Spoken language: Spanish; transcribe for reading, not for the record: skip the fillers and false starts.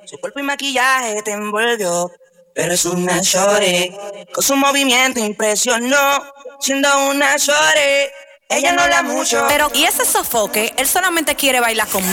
Su cuerpo y maquillaje te envolvió, pero es una shorty. Con su movimiento impresionó, siendo una shorty. Ella no habla mucho, Pero, ¿y ese sofoque? Él solamente quiere bailar conmigo.